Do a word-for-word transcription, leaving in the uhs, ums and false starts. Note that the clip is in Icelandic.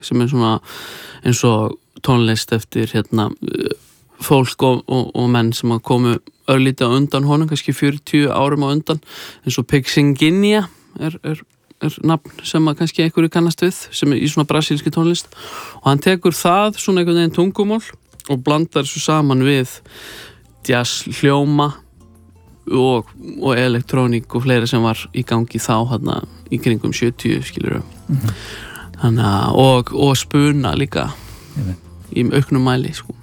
sem er svona eins og tónlist eftir hérna fólk og, og, og menn sem að komu örlítið á undan honum, kannski fjörutíu árum á undan, eins og Pixinguinha er, er, er nafn sem að kannski einhverju kannast við, sem er í svona brasílski tónlist, og hann tekur það svona einhvern veginn tungumál og blandar þessu saman við jazz hljóma og, og elektróník og fleira sem var í gangi þá hérna í kringum sjötíu skilur mm-hmm. þannig að og, og spuna líka mm-hmm. í auknum mæli sko.